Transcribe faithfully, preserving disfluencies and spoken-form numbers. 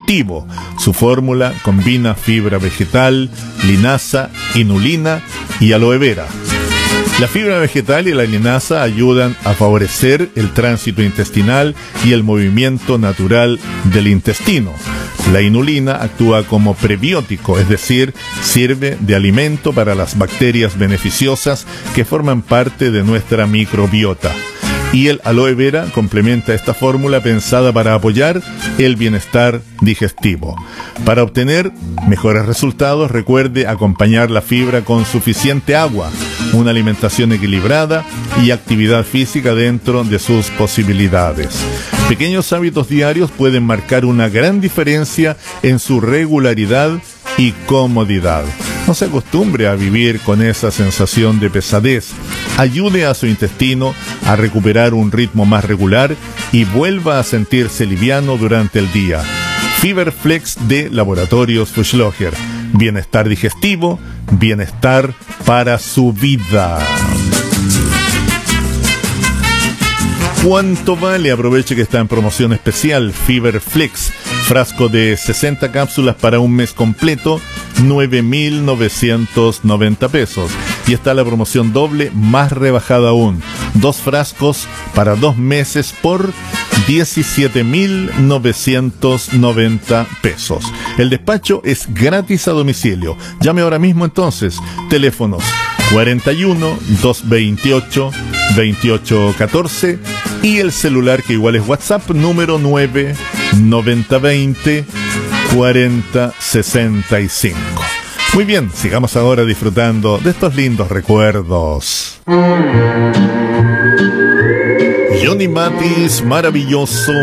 digestivo. Su fórmula combina fibra vegetal, linaza, inulina y aloe vera. La fibra vegetal y la linaza ayudan a favorecer el tránsito intestinal y el movimiento natural del intestino. La inulina actúa como prebiótico, es decir, sirve de alimento para las bacterias beneficiosas que forman parte de nuestra microbiota. Y el aloe vera complementa esta fórmula pensada para apoyar el bienestar digestivo. Para obtener mejores resultados, recuerde acompañar la fibra con suficiente agua, una alimentación equilibrada y actividad física dentro de sus posibilidades. Pequeños hábitos diarios pueden marcar una gran diferencia en su regularidad y comodidad. No se acostumbre a vivir con esa sensación de pesadez. Ayude a su intestino a recuperar un ritmo más regular y vuelva a sentirse liviano durante el día. Fiberflex de Laboratorios Fuchslocher. Bienestar digestivo, bienestar para su vida. ¿Cuánto vale? Aproveche que está en promoción especial. Fiberflex, frasco de sesenta cápsulas para un mes completo, nueve mil novecientos noventa pesos. Y está la promoción doble más rebajada aún. Dos frascos para dos meses por diecisiete mil novecientos noventa pesos. El despacho es gratis a domicilio. Llame ahora mismo entonces. Teléfonos cuarenta y uno, doscientos veintiocho, veintiocho catorce y el celular que igual es WhatsApp, número nueve noventa veinte cuarenta sesenta y cinco. Muy bien, sigamos ahora disfrutando de estos lindos recuerdos. Johnny Mathis, maravilloso.